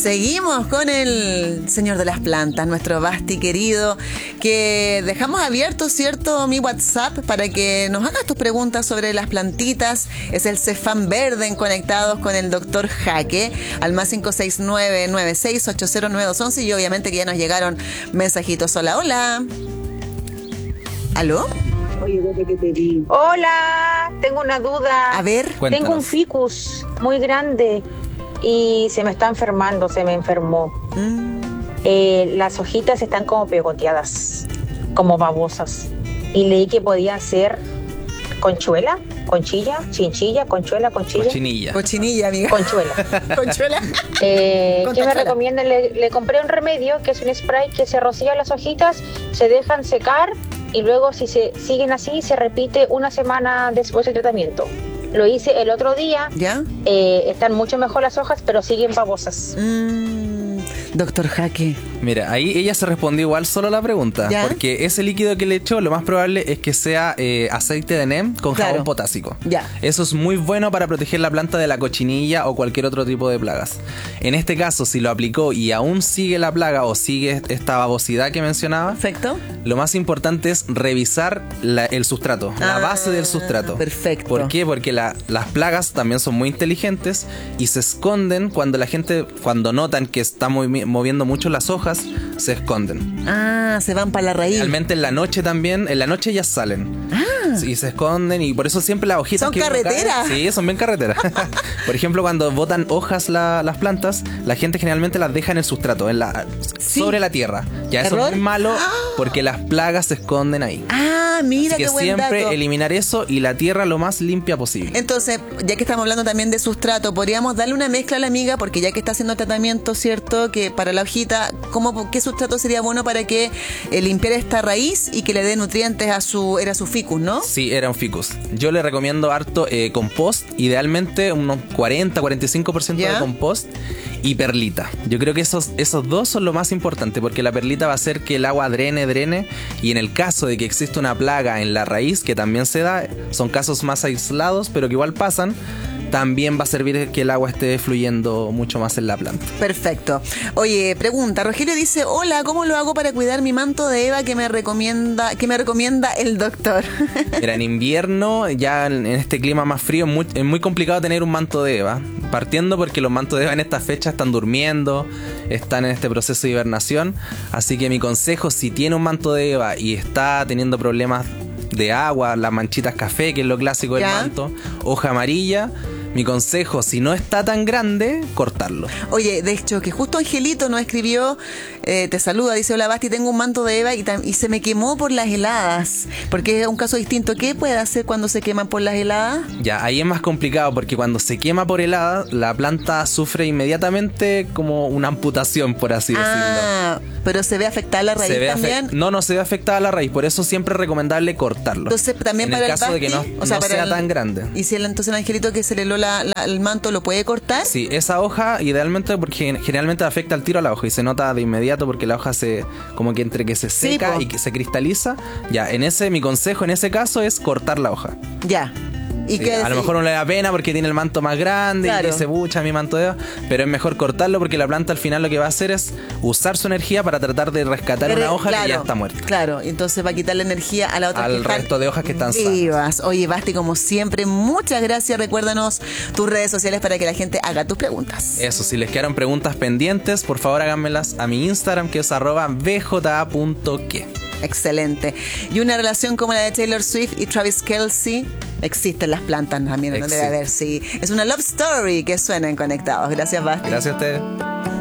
Seguimos con el señor de las plantas, nuestro Basti querido, que dejamos abierto, ¿cierto?, mi WhatsApp para que nos hagas tus preguntas sobre las plantitas. Es el Cefam Verde en Conectados con el Dr. Jaque, al más 569-96809211, y obviamente que ya nos llegaron mensajitos. Hola, hola. ¿Aló? Hola, tengo una duda. A ver, cuéntanos. Tengo un ficus muy grande y se me está enfermando, se me enfermó. Las hojitas están como pegoteadas, como babosas. Y leí que podía ser conchuela, conchilla, chinchilla, conchuela, conchilla. Cochinilla, amiga. Conchuela. Conchuela. ¿Qué me tachuela. recomiendan? Le compré un remedio que es un spray que se rocía las hojitas, se dejan secar y luego si se siguen así se repite una semana después del tratamiento. Lo hice el otro día. ¿Ya? Están mucho mejor las hojas, pero siguen babosas. Doctor Jaque. Mira, ahí ella se respondió igual solo a la pregunta. ¿Ya? Porque ese líquido que le echó, lo más probable es que sea aceite de NEM con Claro. jabón potásico. Ya. Eso es muy bueno para proteger la planta de la cochinilla o cualquier otro tipo de plagas. En este caso, si lo aplicó y aún sigue la plaga o sigue esta babosidad que mencionaba, Perfecto. lo más importante es revisar el sustrato, la base del sustrato. Perfecto. ¿Por qué? Porque las plagas también son muy inteligentes y se esconden cuando la gente, cuando notan que está moviendo mucho las hojas, se esconden. Se van para la raíz. Realmente en la noche también, en la noche ellas salen. Y se esconden y por eso siempre las hojitas ¿Son que uno carreteras? cae- sí, son bien carreteras. Por ejemplo, cuando botan hojas las plantas, la gente generalmente las deja en el sustrato, sobre la tierra. Ya eso ¿Error? es muy malo porque las plagas se esconden ahí. Mira Así qué que buen siempre dato. eliminar eso y la tierra lo más limpia posible. Entonces, ya que estamos hablando también de sustrato, podríamos darle una mezcla a la amiga, porque ya que está haciendo tratamiento, ¿cierto?, que para la hojita, ¿qué sustrato sería bueno para que limpiara esta raíz y que le dé nutrientes a su ficus, ¿no? Sí, era un ficus. Yo le recomiendo harto compost, idealmente unos 40-45% ¿Ya? de compost y perlita. Yo creo que esos dos son lo más importante, porque la perlita va a hacer que el agua drene, y en el caso de que exista una plaga en la raíz, que también se da, son casos más aislados, pero que igual pasan, también va a servir que el agua esté fluyendo mucho más en la planta. Perfecto. Oye, pregunta, Rogelio dice, hola, ¿cómo lo hago para cuidar mi manto de Eva que me recomienda el doctor? Mira, en invierno, ya en este clima más frío, es muy complicado tener un manto de Eva. Partiendo porque los mantos de Eva en estas fechas están durmiendo, están en este proceso de hibernación. Así que mi consejo, si tiene un manto de Eva y está teniendo problemas de agua, las manchitas café, que es lo clásico del ¿Ya? manto, hoja amarilla, mi consejo, si no está tan grande, cortarlo. Oye, de hecho, que justo Angelito nos escribió, te saluda, dice, hola Basti, tengo un manto de Eva y se me quemó por las heladas, porque es un caso distinto. ¿Qué puede hacer cuando se queman por las heladas? Ya, ahí es más complicado porque cuando se quema por helada, la planta sufre inmediatamente como una amputación, por así decirlo. Pero se ve afectada la raíz también. No se ve afectada la raíz, por eso siempre es recomendable cortarlo. Entonces, también en para el caso Basti, de que no sea tan grande. Y si entonces el Angelito que se le heló el manto, ¿lo puede cortar? Sí, esa hoja idealmente, porque generalmente afecta al tiro a la hoja y se nota de inmediato porque la hoja como que entre que se seca y que se cristaliza. Ya, mi consejo en ese caso es cortar la hoja. Ya. ¿Y Sí, qué a lo decir? mejor uno le da pena porque tiene el manto más grande, Claro. y dice, bucha, mi manto de Eva, pero es mejor cortarlo porque la planta al final lo que va a hacer es usar su energía para tratar de rescatar una hoja que ya está muerta. Claro, entonces va a quitarle energía a la otra Al resto de hojas que están vivas. Oye, Basti, como siempre, muchas gracias. Recuérdanos tus redes sociales para que la gente haga tus preguntas. Eso, si les quedaron preguntas pendientes, por favor háganmelas a mi Instagram, que es @bja.que. Excelente. Y una relación como la de Taylor Swift y Travis Kelce existe en las plantas también, no debe haber, sí. Es una love story que suena en Conectados. Gracias, Basti. Gracias a ustedes.